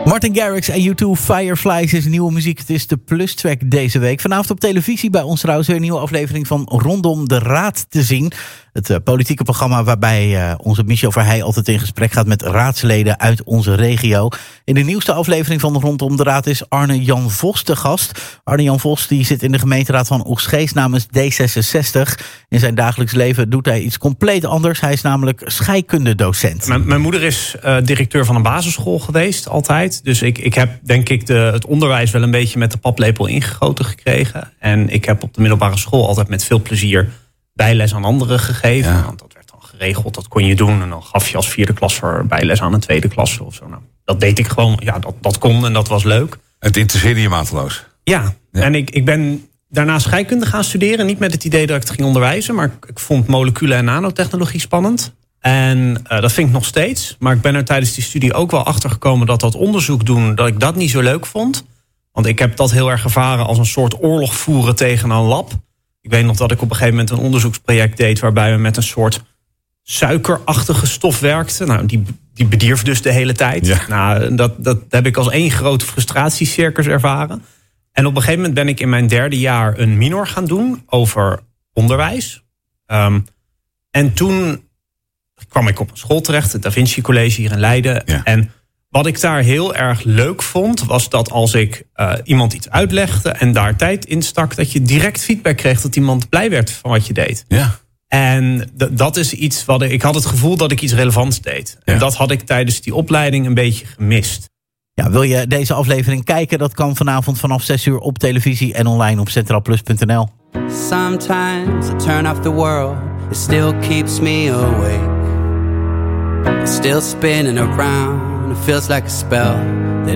Martin Garrix en U2 Fireflies is nieuwe muziek. Het is de plustrack deze week. Vanavond op televisie bij ons trouwens weer een nieuwe aflevering van Rondom de Raad te zien. Het politieke programma waarbij onze Michel Verheij altijd in gesprek gaat met raadsleden uit onze regio. In de nieuwste aflevering van Rondom de Raad is Arne-Jan Vos te gast. Arne-Jan Vos die zit in de gemeenteraad van Oegstgeest namens D66. In zijn dagelijks leven doet hij iets compleet anders. Hij is namelijk scheikundedocent. Mijn moeder is directeur van een basisschool geweest, altijd. Dus ik heb denk ik het onderwijs wel een beetje met de paplepel ingegoten gekregen. En ik heb op de middelbare school altijd met veel plezier bijles aan anderen gegeven. Ja. Want dat werd dan geregeld, dat kon je doen. En dan gaf je als vierde klasser bijles aan een tweede klasse of zo. Nou, dat deed ik gewoon, ja, dat kon en dat was leuk. Het interesseerde je mateloos? Ja. En ik ben daarna scheikunde gaan studeren. Niet met het idee dat ik het ging onderwijzen. Maar ik vond molecule- en nanotechnologie spannend. En dat vind ik nog steeds. Maar ik ben er tijdens die studie ook wel achter gekomen dat onderzoek doen, dat ik dat niet zo leuk vond. Want ik heb dat heel erg ervaren als een soort oorlog voeren tegen een lab. Ik weet nog dat ik op een gegeven moment een onderzoeksproject deed waarbij we met een soort suikerachtige stof werkten. Nou, die bedierf dus de hele tijd. Ja. Nou, dat heb ik als één grote frustratiecircus ervaren. En op een gegeven moment ben ik in mijn derde jaar een minor gaan doen over onderwijs. En toen kwam ik op een school terecht, het Da Vinci College hier in Leiden. Ja. En wat ik daar heel erg leuk vond, was dat als ik iemand iets uitlegde en daar tijd in stak, dat je direct feedback kreeg, dat iemand blij werd van wat je deed. Ja. En dat is iets wat ik had het gevoel dat ik iets relevants deed. Ja. En dat had ik tijdens die opleiding een beetje gemist. Ja, wil je deze aflevering kijken? Dat kan vanavond vanaf 6 uur op televisie en online op centraalplus.nl. Sometimes I turn off the world, it still keeps me awake. It's still spinning around, it feels like a spell.